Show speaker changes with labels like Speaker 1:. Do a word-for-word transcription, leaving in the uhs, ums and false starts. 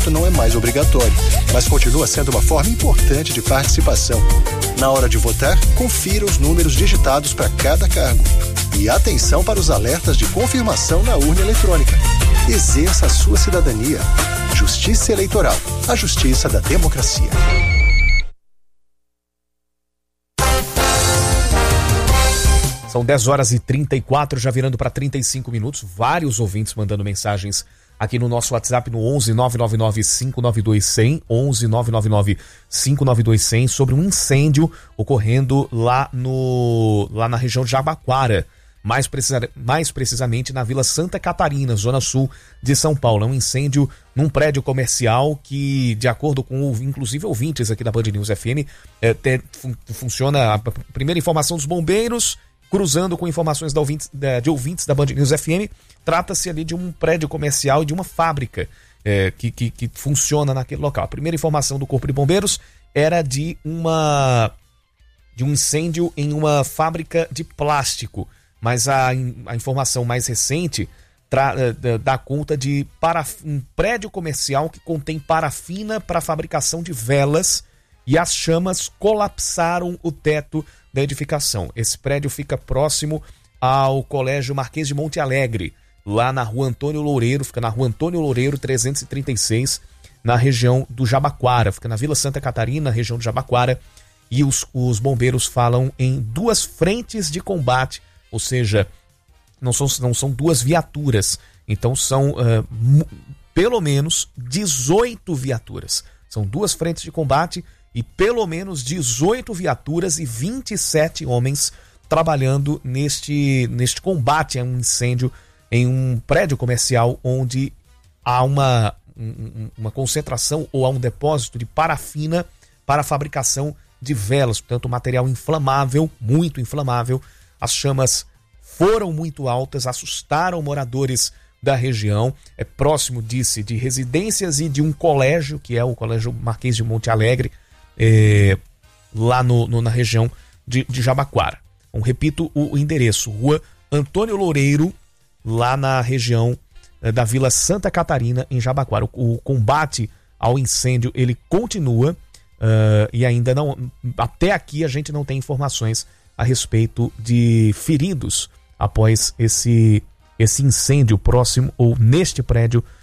Speaker 1: voto não é mais obrigatório, mas continua sendo uma forma importante de participação. Na hora de votar, confira os números digitados para cada cargo. E atenção para os alertas de confirmação na urna eletrônica. Exerça a sua cidadania. Justiça Eleitoral, a justiça da democracia.
Speaker 2: São dez horas e trinta e quatro, já virando para trinta e cinco minutos. Vários ouvintes mandando mensagens aqui no nosso WhatsApp no onze nove nove nove cinco nove dois zero zero, onze nove nove nove cinco nove dois zero zero, sobre um incêndio ocorrendo lá, no, lá na região de Jabaquara. Mais, precisa, mais precisamente na Vila Santa Catarina, zona sul de São Paulo. É um incêndio num prédio comercial que, de acordo com, inclusive, ouvintes aqui da Band News F M, é, te, fun, funciona a primeira informação dos bombeiros, cruzando com informações de ouvintes, de ouvintes da Band News F M. Trata-se ali de um prédio comercial e de uma fábrica é, que, que, que funciona naquele local. A primeira informação do Corpo de Bombeiros era de, uma, de um incêndio em uma fábrica de plástico. Mas a, a informação mais recente tra, dá conta de paraf, um prédio comercial que contém parafina para fabricação de velas e as chamas colapsaram o teto da edificação. Esse prédio fica próximo ao Colégio Marquês de Monte Alegre, lá na Rua Antônio Loureiro, fica na Rua Antônio Loureiro trezentos e trinta e seis, na região do Jabaquara, fica na Vila Santa Catarina, região do Jabaquara, e os, os bombeiros falam em duas frentes de combate. Ou seja, não são, não são duas viaturas, então são uh, m- pelo menos dezoito viaturas. São duas frentes de combate e pelo menos dezoito viaturas e vinte e sete homens trabalhando neste, neste combate a um incêndio em um prédio comercial onde há uma, um, uma concentração ou há um depósito de parafina para a fabricação de velas, portanto, material inflamável, muito inflamável. As chamas foram muito altas, assustaram moradores da região. É próximo, disse, de residências e de um colégio, que é o Colégio Marquês de Monte Alegre, é, lá no, no, na região de, de Jabaquara. Então, repito o, o endereço, Rua Antônio Loureiro, lá na região é, da Vila Santa Catarina, em Jabaquara. O, o combate ao incêndio, ele continua uh, e ainda não, até aqui a gente não tem informações a respeito de feridos após esse, esse incêndio próximo ou neste prédio